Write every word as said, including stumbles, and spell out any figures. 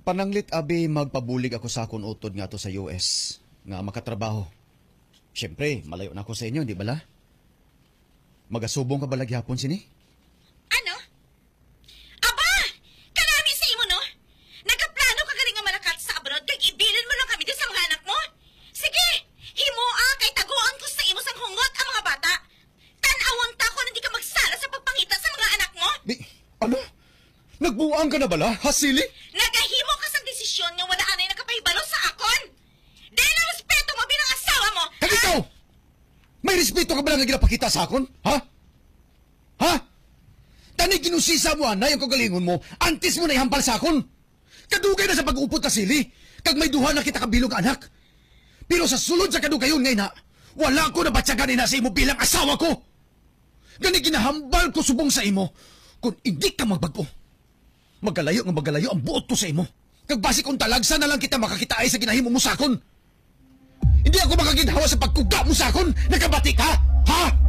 Pananglit abi magpabulig ako sa akong utod nga to sa U S nga makatrabaho. Siyempre, malayo na ako sa inyo, di ba la? Magasubong ka ba laghapon sini? Ano? Aba! Kanami sa imo, no? Nagaplano ka galing nga malakat sa abroad kag ibilin mo lang kami din sa mga anak mo? Sige! Himoa kay taguan ko sa imo sang hungot ang mga bata. Tan-awon ta ko na di ka magsala sa pagpangita sa mga anak mo. Di, ano? Nagbuang ka na bala, hasili? Nagahimo ka sa desisyon nga wala anay nakapahibalo sa akon. Dahil ang respeto mo bilang asawa mo. Kag ikaw! May respeto ka ba lang nga ginapakita sa akon? Ha? Ha? Tani ginusisa mo, anay, ang kagalingon mo, antes mo na ihampal sa akon. Kadugay na sa pag-upot ka sili, kag may duha na kita kabilog anak. Pero sa sulod sa kadugayon ngay na, wala ko na batsagan na sa imo bilang asawa ko. Gani ginahambal ko subong sa imo, kung hindi ka magbago. Magalayo nga magalayo ang buot ko sa imo. Kag basi kung talagsa na lang kita makakitaay sa ginahimo mo sakon. Hindi ako makaginhawa sa pagkuga mo sakon. Nagkabati ka? Ha?